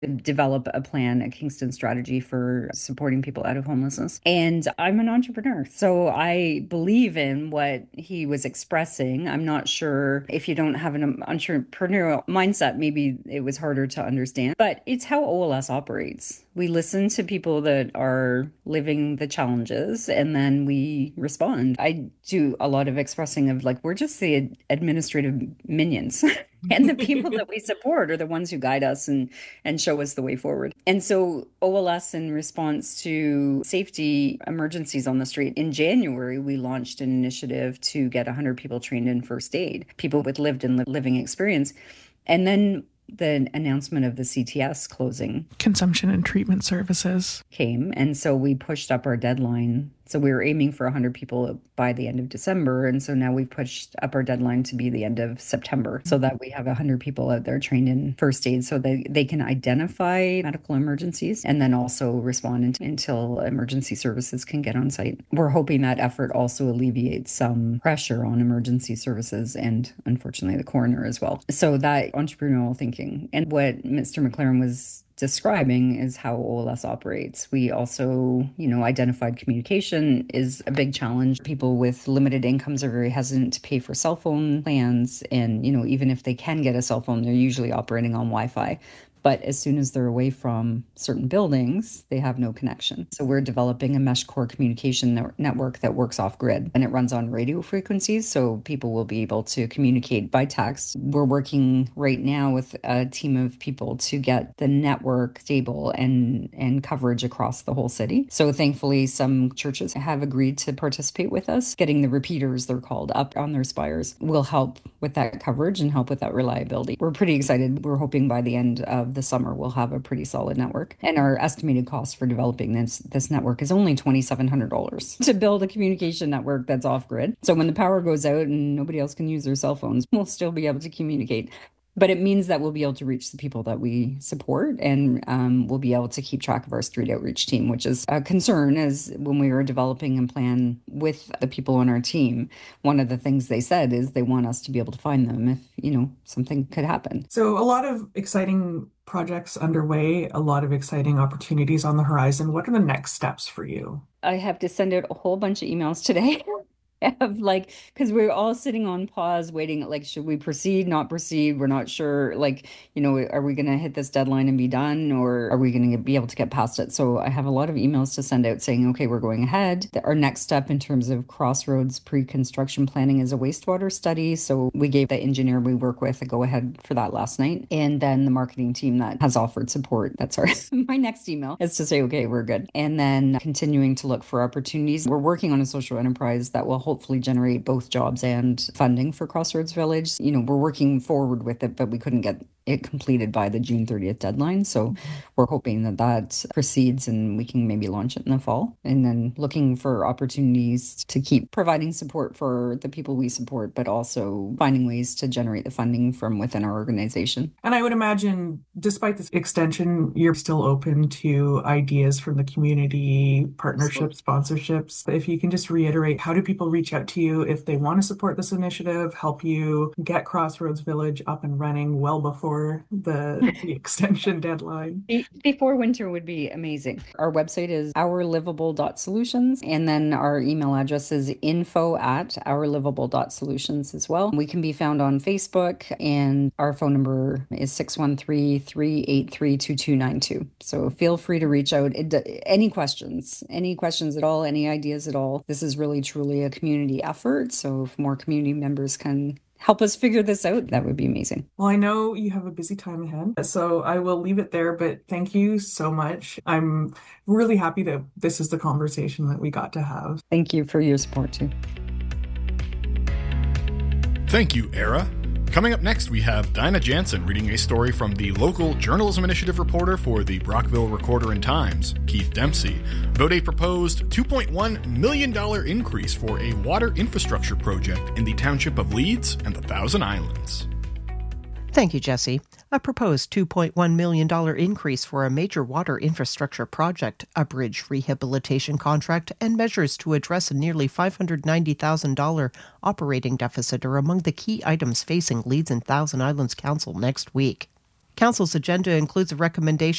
develop a plan, a Kingston strategy for supporting people out of homelessness. And I'm an entrepreneur, so I believe in what he was expressing. I'm not sure if you don't have an entrepreneurial mindset, maybe it was harder to understand, but it's how OLS operates. We listen to people that are living the challenges and then we respond. I do a lot of expressing of like, we're just the administrative minions. And the people that we support are the ones who guide us and show us the way forward. And so OLS, in response to safety emergencies on the street, in January, we launched an initiative to get 100 people trained in first aid, people with lived and living experience. And then the announcement of the CTS closing, consumption and treatment services, came. And so we pushed up our deadline. So we were aiming for 100 people by the end of December. And so now we've pushed up our deadline to be the end of September so that we have 100 people out there trained in first aid so they can identify medical emergencies and then also respond until emergency services can get on site. We're hoping that effort also alleviates some pressure on emergency services and unfortunately the coroner as well. So that entrepreneurial thinking and what Mr. McLaren was describing is how OLS operates. We also, identified communication is a big challenge. People with limited incomes are very hesitant to pay for cell phone plans. And, even if they can get a cell phone, they're usually operating on Wi-Fi. But as soon as they're away from certain buildings, they have no connection. So we're developing a mesh core communication network that works off grid and it runs on radio frequencies. So people will be able to communicate by text. We're working right now with a team of people to get the network stable and coverage across the whole city. So thankfully, some churches have agreed to participate with us. Getting the repeaters, they're called, up on their spires will help with that coverage and help with that reliability. We're pretty excited. We're hoping by the end of the summer we'll have a pretty solid network. And our estimated cost for developing this network is only $2,700 to build a communication network that's off grid. So when the power goes out and nobody else can use their cell phones, we'll still be able to communicate. But it means that we'll be able to reach the people that we support and we'll be able to keep track of our street outreach team, which is a concern as when we were developing a plan with the people on our team. One of the things they said is they want us to be able to find them if, something could happen. So a lot of exciting projects underway, a lot of exciting opportunities on the horizon. What are the next steps for you? I have to send out a whole bunch of emails today of like, because we're all sitting on pause waiting, like, should we proceed, not proceed? We're not sure, like, are we going to hit this deadline and be done, or are we going to be able to get past it? So I have a lot of emails to send out saying, okay, we're going ahead. Our next step in terms of Crossroads pre-construction planning is a wastewater study. So we gave the engineer we work with a go ahead for that last night. And then the marketing team that has offered support, that's my next email is to say, okay, we're good. And then continuing to look for opportunities. We're working on a social enterprise that will hopefully generate both jobs and funding for Crossroads Village. We're working forward with it, but we couldn't get it completed by the June 30th deadline. So we're hoping that proceeds and we can maybe launch it in the fall. And then looking for opportunities to keep providing support for the people we support, but also finding ways to generate the funding from within our organization. And I would imagine, despite this extension, you're still open to ideas from the community, partnerships, sponsorships. If you can just reiterate, how do people reach out to you if they want to support this initiative, help you get Crossroads Village up and running well before the extension deadline? Before winter would be amazing. Our website is ourlivable.solutions, and then our email address is info@ourlivable.solutions as well. We can be found on Facebook, and our phone number is 613-383-2292. So feel free to reach out. Any questions at all, any ideas at all. This is really truly a community effort. So if more community members can help us figure this out, that would be amazing. Well, I know you have a busy time ahead, so I will leave it there, but thank you so much. I'm really happy that this is the conversation that we got to have. Thank you for your support too. Thank you, Era. Coming up next, we have Dinah Jansen reading a story from the local journalism initiative reporter for the Brockville Recorder and Times, Keith Dempsey, about a proposed $2.1 million increase for a water infrastructure project in the township of Leeds and the Thousand Islands. Thank you, Jesse. A proposed $2.1 million increase for a major water infrastructure project, a bridge rehabilitation contract, and measures to address a nearly $590,000 operating deficit are among the key items facing Leeds and Thousand Islands Council next week. Council's agenda includes a recommendation